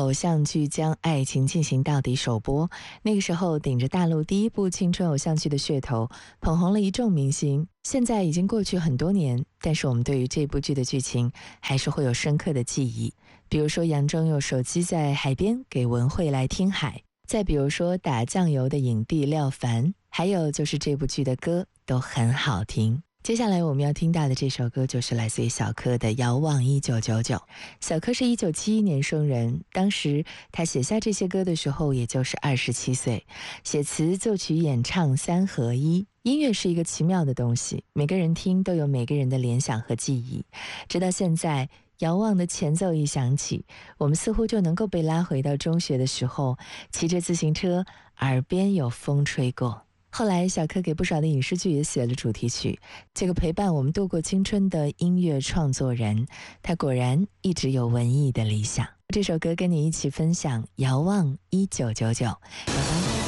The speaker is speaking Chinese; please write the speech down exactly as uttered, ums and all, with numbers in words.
偶像剧将爱情进行到底首播，那个时候顶着大陆第一部青春偶像剧的噱头，捧红了一众明星。现在已经过去很多年，但是我们对于这部剧的剧情还是会有深刻的记忆。比如说杨铮用手机在海边给文慧来听海，再比如说打酱油的影帝廖凡，还有就是这部剧的歌都很好听。接下来我们要听到的这首歌就是来自于小柯的《遥望一九九九》。小柯是一九七一年生人，当时他写下这些歌的时候也就是二十七岁，写词作曲演唱三合一。音乐是一个奇妙的东西，每个人听都有每个人的联想和记忆。直到现在，遥望的前奏一响起，我们似乎就能够被拉回到中学的时候，骑着自行车，耳边有风吹过。后来小柯给不少的影视剧也写了主题曲，这个陪伴我们度过青春的音乐创作人，他果然一直有文艺的理想。这首歌跟你一起分享《遥望一九九九》。拜拜。